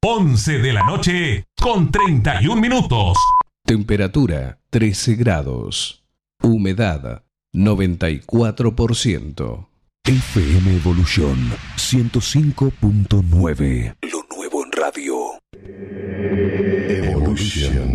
11 de la noche con 31 minutos. Temperatura 13 grados. Humedad 94%. FM Evolución 105.9. Lo nuevo en radio. Evolution.